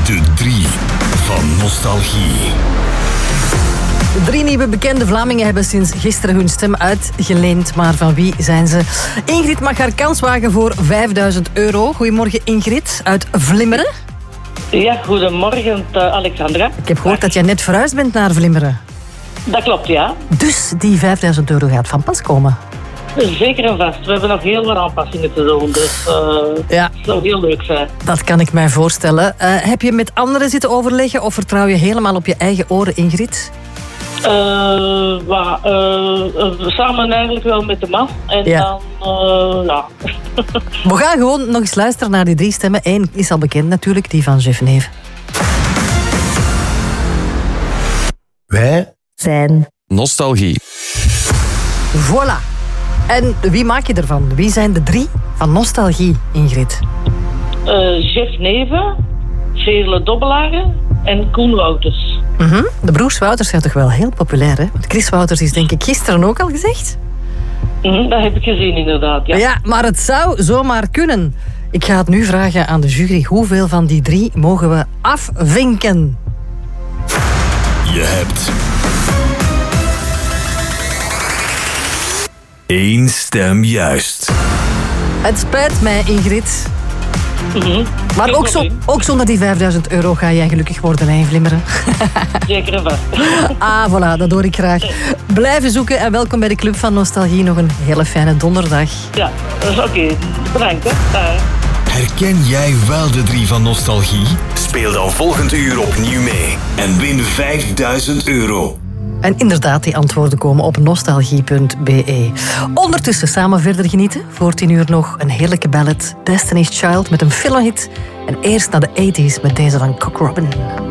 De 3 van Nostalgie. 3 nieuwe bekende Vlamingen hebben sinds gisteren hun stem uitgeleend. Maar van wie zijn ze? Ingrid mag haar kans wagen voor €5.000. Goedemorgen Ingrid, uit Vlimmeren. Ja, goedemorgen Alexandra. Ik heb gehoord dat jij net verhuisd bent naar Vlimmeren. Dat klopt, ja. Dus die €5.000 gaat van pas komen. Zeker en vast. We hebben nog heel wat aanpassingen te doen. Dus Ja. het zou heel leuk zijn. Dat kan ik mij voorstellen. Heb je met anderen zitten overleggen of vertrouw je helemaal op je eigen oren, Ingrid? Samen eigenlijk wel met de man. En Ja. dan, ja. We gaan gewoon nog eens luisteren naar die 3 stemmen. Eén is al bekend natuurlijk, die van Jeff Neven. Wij Zijn Nostalgie. voilà. En wie maak je ervan? Wie zijn de 3 van Nostalgie, Ingrid? Jeff Neven, Veerle Dobbelaren en Koen Wouters. De broers Wouters zijn toch wel heel populair, hè? Want Chris Wouters is denk ik gisteren ook al gezegd. Dat heb ik gezien inderdaad, ja. Ja, maar het zou zomaar kunnen. Ik ga het nu vragen aan de jury. Hoeveel van die 3 mogen we afvinken? Je hebt 1 stem juist. Het spijt mij, Ingrid. Maar Geen ook, probleem. ook zonder die €5.000 ga jij gelukkig worden, hè, in Vlimmeren. Zeker en vast. Ah, voilà, dat hoor ik graag. Blijven zoeken en welkom bij de Club van Nostalgie. Nog een hele fijne donderdag. Ja, dat is oké. Bedankt, hè. Herken jij wel de 3 van Nostalgie? Speel dan volgend uur opnieuw mee en win €5.000. En inderdaad, die antwoorden komen op nostalgie.be. Ondertussen samen verder genieten. Voor 10 uur nog een heerlijke ballad. Destiny's Child met een filmhit. En eerst naar de 80s met deze van Cock Robin.